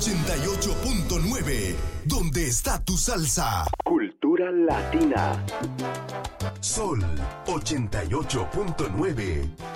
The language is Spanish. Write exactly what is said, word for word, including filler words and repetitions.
ochenta y ocho punto nueve, donde está tu salsa. Cultura latina. Sol ochenta y ocho punto nueve.